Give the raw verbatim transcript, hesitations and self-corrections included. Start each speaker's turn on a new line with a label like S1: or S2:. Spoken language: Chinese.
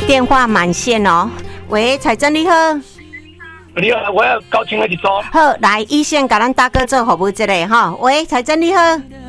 S1: 电话满线哦。喂，财政你好。
S2: 你好，我要高清的一组。
S1: 好，来，一线甲咱大哥做服务这个哈。喂，财政你好。